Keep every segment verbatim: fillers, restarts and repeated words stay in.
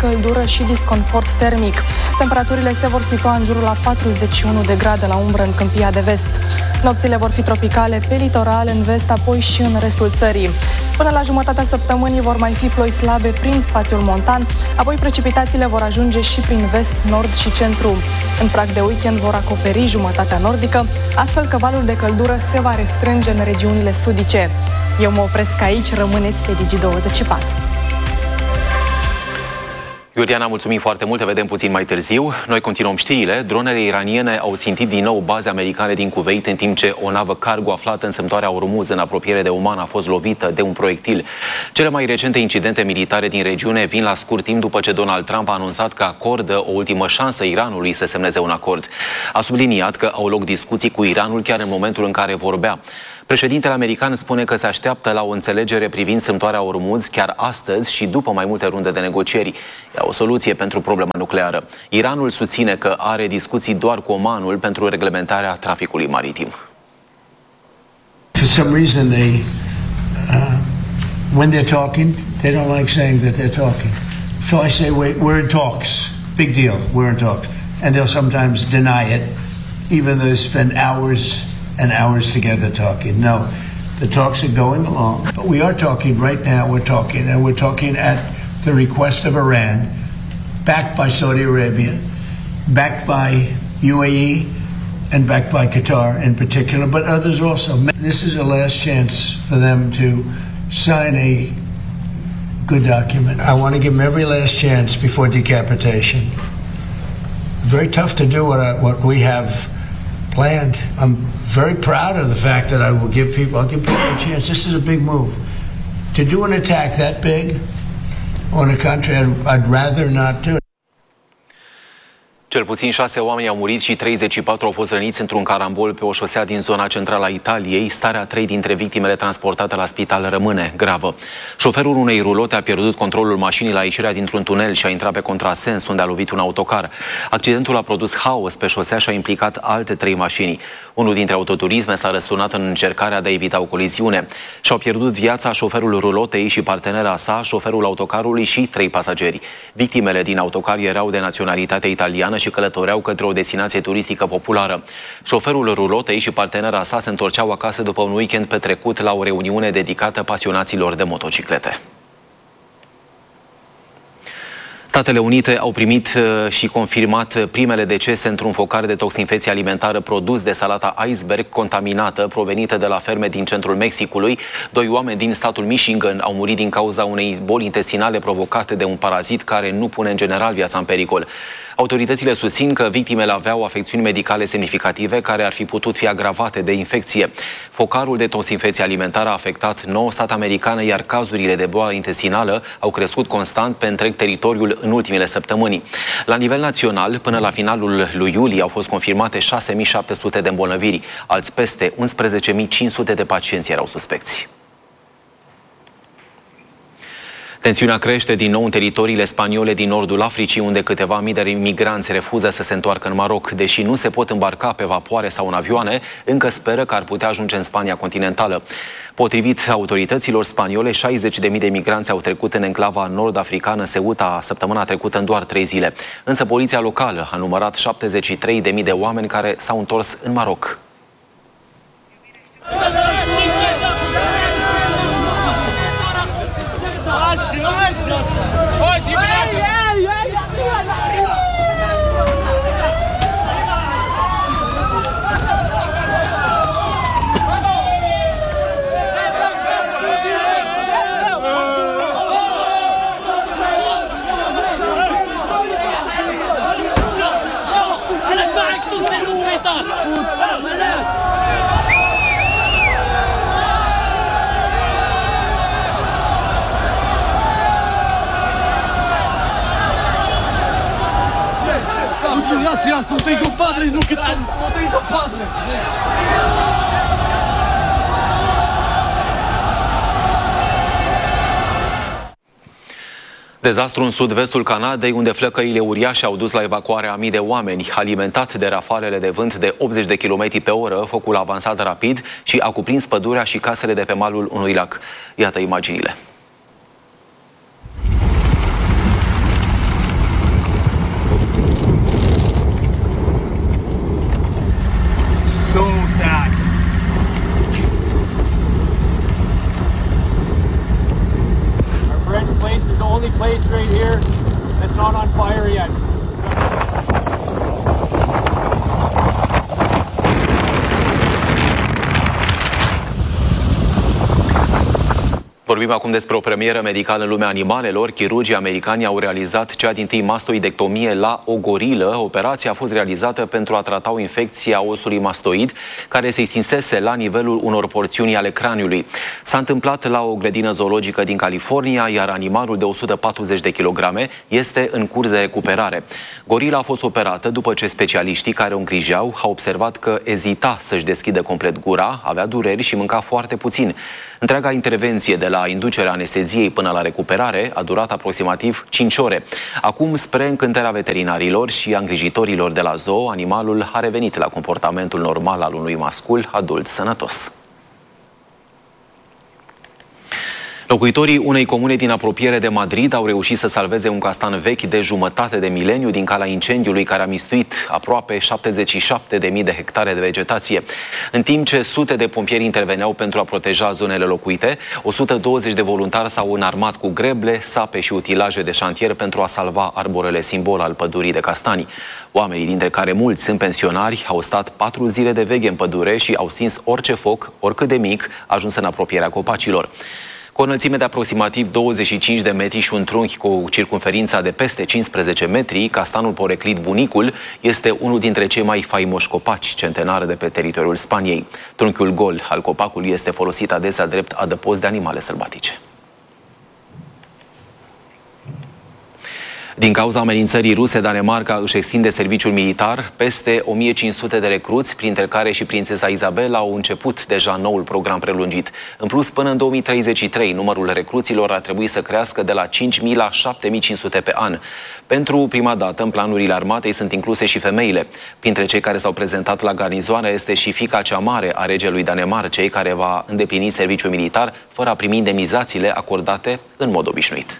căldură și disconfort termic. Temperaturile se vor situa în jurul la patruzeci și unu de grade la umbră în Câmpia de Vest. Nopțile vor fi tropicale pe litoral, în vest, apoi și în restul țării. Până la jumătatea săptămânii vor mai fi ploi slabe prin spațiul montan, apoi precipitațiile vor ajunge și prin vest, nord și centru. În prag de weekend vor acoperi jumătatea nordică, astfel că valul de căldură se va restrânge în regiunile sudice. Eu mă opresc aici, rămâneți pe Digi douăzeci și patru. Iuliana, mulțumim foarte mult, te vedem puțin mai târziu. Noi continuăm știrile. Dronele iraniene au țintit din nou baze americane din Kuwait, în timp ce o navă cargo aflată în sămtoarea Ormuz, în apropiere de Oman, a fost lovită de un proiectil. Cele mai recente incidente militare din regiune vin la scurt timp după ce Donald Trump a anunțat că acordă o ultimă șansă Iranului să semneze un acord. A subliniat că au loc discuții cu Iranul chiar în momentul în care vorbea. Președintele american spune că se așteaptă la o înțelegere privind sămtoarea Ormuz chiar astăzi și după mai multe runde de negocieri. E o soluție pentru problema nucleară. Iranul susține că are discuții doar cu Omanul pentru reglementarea traficului maritim. For some reason they, uh, when they're talking, they don't like saying that they're talking. So I say, wait, we're in talks. Big deal, we're in talks. And they'll sometimes deny it, even though they spend hours and hours together talking. No, the talks are going along. But we are talking right now, we're talking, and we're talking at the request of Iran, backed by Saudi Arabia, backed by U A E, and backed by Qatar in particular, but others also. This is a last chance for them to sign a good document. I want to give them every last chance before decapitation. Very tough to do what, I, what we have planned. I'm very proud of the fact that I will give people, I'll give people a chance. This is a big move. To do an attack that big on a country, I'd, I'd rather not do it. Cel puțin șase oameni au murit și treizeci și patru au fost răniți într-un carambol pe o șosea din zona centrală a Italiei. Starea a trei dintre victimele transportate la spital rămâne gravă. Șoferul unei rulote a pierdut controlul mașinii la ieșirea dintr-un tunel și a intrat pe contrasens, unde a lovit un autocar. Accidentul a produs haos pe șosea și a implicat alte trei mașini. Unul dintre autoturisme s-a răsturnat în încercarea de a evita o coliziune. Și-au pierdut viața șoferul rulotei și partenera sa, șoferul autocarului și trei pasageri. Victimele din autocar erau de naționalitate italiană și călătoreau către o destinație turistică populară. Șoferul rulotei și partenera sa se întorceau acasă după un weekend petrecut la o reuniune dedicată pasionaților de motociclete. Statele Unite au primit și confirmat primele decese într-un focar de toxinfecție alimentară produs de salata iceberg contaminată provenită de la ferme din centrul Mexicului. Doi oameni din statul Michigan au murit din cauza unei boli intestinale provocate de un parazit care nu pune în general viața în pericol. Autoritățile susțin că victimele aveau afecțiuni medicale semnificative care ar fi putut fi agravate de infecție. Focarul de toxinfecție alimentară a afectat nouă state americane, iar cazurile de boală intestinală au crescut constant pe întreg teritoriul în ultimele săptămâni. La nivel național, până la finalul lui iulie au fost confirmate șase mii șapte sute de îmbolnăviri. Alți peste unsprezece mii cinci sute de pacienți erau suspecți. Tensiunea crește din nou în teritoriile spaniole din nordul Africii, unde câteva mii de migranți refuză să se întoarcă în Maroc. Deși nu se pot îmbarca pe vapoare sau în avioane, încă speră că ar putea ajunge în Spania continentală. Potrivit autorităților spaniole, șaizeci de mii de migranți au trecut în enclava nord-africană Ceuta săptămâna trecută în doar trei zile. Însă poliția locală a numărat șaptezeci și trei de mii de oameni care s-au întors în Maroc. Gracias, no tengo padre, no, que no tengo padre. Dezastru în sud-vestul Canadei, unde flăcările uriașe au dus la evacuarea a mii de oameni. Alimentat de rafalele de vânt de optzeci de kilometri pe oră, focul a avansat rapid și a cuprins pădurea și casele de pe malul unui lac. Iată imaginile. here. It's not on fire yet. Vorbim acum despre o premieră medicală în lumea animalelor. Chirurgii americani au realizat cea dintâi mastoidectomie la o gorilă. Operația a fost realizată pentru a trata o infecție a osului mastoid, care se extinsese la nivelul unor porțiuni ale craniului. S-a întâmplat la o grădină zoologică din California, iar animalul de o sută patruzeci de kilograme este în curs de recuperare. Gorila a fost operată după ce specialiștii care o îngrijeau au observat că ezita să-și deschidă complet gura, avea dureri și mânca foarte puțin. Întreaga intervenție de la inducerea anesteziei până la recuperare a durat aproximativ cinci ore. Acum, spre încântarea veterinarilor și a îngrijitorilor de la zoo, animalul a revenit la comportamentul normal al unui mascul adult sănătos. Locuitorii unei comune din apropiere de Madrid au reușit să salveze un castan vechi de jumătate de mileniu din calea incendiului care a mistuit aproape șaptezeci și șapte de mii de hectare de vegetație. În timp ce sute de pompieri interveneau pentru a proteja zonele locuite, o sută douăzeci de voluntari s-au înarmat cu greble, sape și utilaje de șantier pentru a salva arborele simbol al pădurii de castani. Oamenii, dintre care mulți sunt pensionari, au stat patru zile de veghe în pădure și au stins orice foc, oricât de mic, ajuns în apropierea copacilor. Cu o înălțime de aproximativ douăzeci și cinci de metri și un trunchi cu circumferința de peste cincisprezece metri, castanul poreclit Bunicul este unul dintre cei mai faimoși copaci centenari de pe teritoriul Spaniei. Trunchiul gol al copacului este folosit adesea drept adăpost de animale sălbatice. Din cauza amenințării ruse, Danemarca își extinde serviciul militar. Peste o mie cinci sute de recruți, printre care și prințesa Isabela, au început deja noul program prelungit. În plus, până în două mii treizeci și trei, numărul recruților ar trebui să crească de la cinci mii la șapte mii cinci sute pe an. Pentru prima dată, în planurile armatei sunt incluse și femeile. Printre cei care s-au prezentat la garnizoană este și fiica cea mare a regelui Danemarcei, care va îndeplini serviciul militar fără a primi indemnizațiile acordate în mod obișnuit.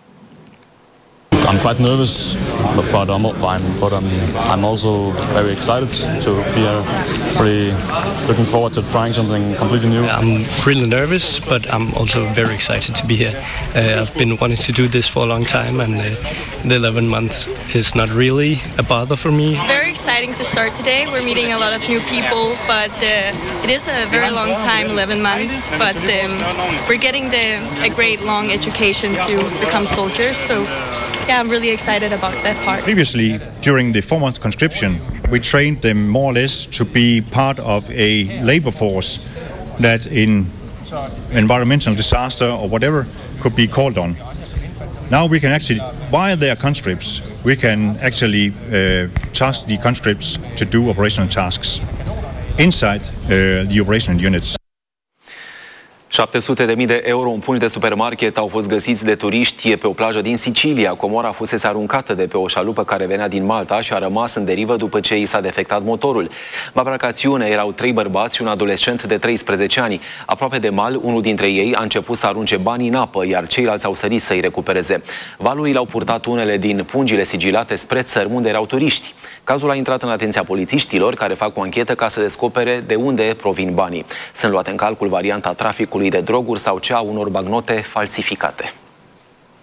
I'm quite nervous, but, but, I'm, I'm, but I'm, I'm also very excited to be here. Pretty looking forward to trying something completely new. I'm really nervous, but I'm also very excited to be here. Uh, I've been wanting to do this for a long time, and uh, the eleven months is not really a bother for me. It's very exciting to start today. We're meeting a lot of new people, but uh, it is a very long time, eleven months, but um, we're getting the, a great long education to become soldiers, so yeah, I'm really excited about that part. Previously, during the four-month conscription, we trained them more or less to be part of a labor force that in environmental disaster or whatever could be called on. Now we can actually, while they are conscripts, we can actually uh, task the conscripts to do operational tasks inside uh, the operational units. șapte sute de mii de euro în pungi de supermarket au fost găsiți de turiști pe o plajă din Sicilia. Comora fusese aruncată de pe o șalupă care venea din Malta și a rămas în derivă după ce i s-a defectat motorul. La embarcațiune erau trei bărbați și un adolescent de treisprezece ani. Aproape de mal, unul dintre ei a început să arunce banii în apă, iar ceilalți au sărit să-i recupereze. Valurile au purtat unele din pungile sigilate spre țărm unde erau turiști. Cazul a intrat în atenția polițiștilor, care fac o anchetă ca să descopere de unde provin banii. Sunt luate în calcul varianta traficului de droguri sau cea a unor bagnote falsificate.